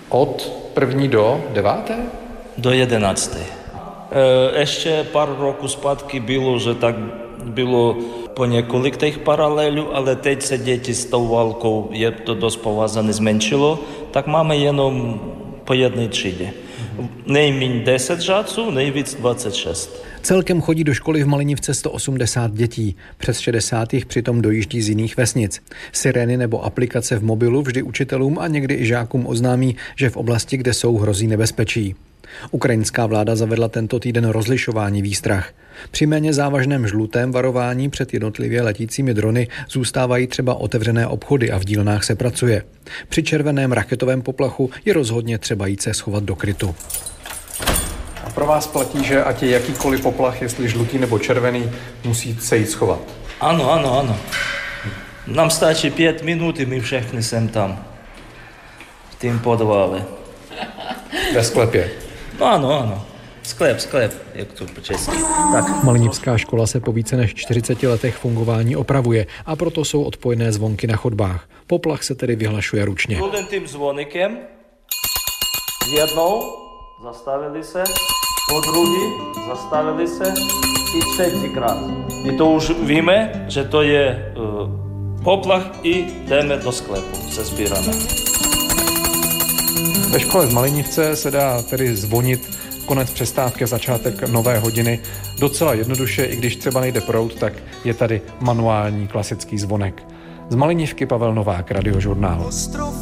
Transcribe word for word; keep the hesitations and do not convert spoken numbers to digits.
Od první do deváté? Do jedenácté. Ještě pár roků zpátky bylo, že tak bylo po několik těch paralelů, ale teď se děti s tou válkou, je to dost povázané, zmenšilo, tak máme jenom po jedné třídě. Nejméně deset žáců, nejvíc dvacet šest. Celkem chodí do školy v Malinivce sto osmdesát dětí. Přes šedesát jich přitom dojíždí z jiných vesnic. Sirény nebo aplikace v mobilu vždy učitelům a někdy i žákům oznámí, že v oblasti, kde jsou, hrozí nebezpečí. Ukrajinská vláda zavedla tento týden rozlišování výstrah. Při méně závažném žlutém varování před jednotlivě letícími drony zůstávají třeba otevřené obchody a v dílnách se pracuje. Při červeném raketovém poplachu je rozhodně třeba jít se schovat do krytu. A pro vás platí, že ať je jakýkoliv poplach, jestli žlutý nebo červený, musí se jít schovat? Ano, ano, ano. Nám stačí pět minut a my všechny jsem tam. V tým podvále. Ve sklepě? No ano, ano. Sklep, sklep, jak to po česky. Tak. Malinivská škola se po více než čtyřiceti letech fungování opravuje a proto jsou odpojné zvonky na chodbách. Poplach se tedy vyhlašuje ručně. Budem tím zvonikem. Jednou zastavili se, po druhý zastavili se i třetíkrát. I to už víme, že to je uh, poplach i jdeme do sklepu, se sbíráme. Ve škole v Malinivce se dá tedy zvonit konec přestávky, začátek nové hodiny. Docela jednoduše, i když třeba nejde proud, tak je tady manuální klasický zvonek. Z Malinivky Pavel Novák, Radiožurnál.